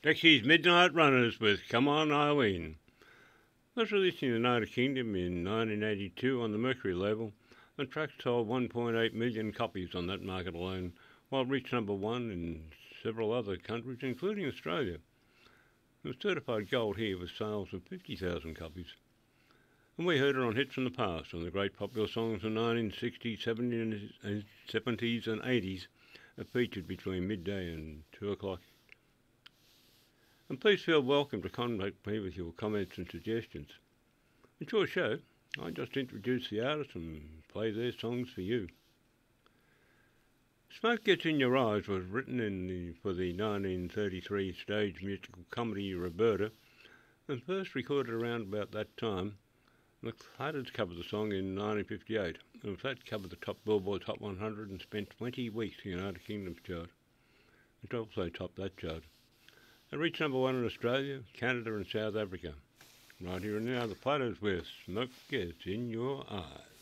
Dexy's Midnight Runners with Come On Eileen. Was released in the United Kingdom in 1982 on the Mercury label. The track sold 1.8 million copies on that market alone, while it reached number one in several other countries, including Australia. It was certified gold here with sales of 50,000 copies. And we heard it on hits from the past, on the great popular songs of the 1960s, 70s and 80s that featured between midday and 2 o'clock. And please feel welcome to contact me with your comments and suggestions. It's your show. I just introduce the artist and play their songs for you. Smoke Gets in Your Eyes was written for the 1933 stage musical comedy Roberta and first recorded around about that time. The Clatters covered the song in 1958 and with that covered the top Billboard Top 100 and spent 20 weeks in the United Kingdom's chart. It also topped that chart. It reached number one in Australia, Canada and South Africa. Right here and now, the Platters with Smoke Gets in Your Eyes.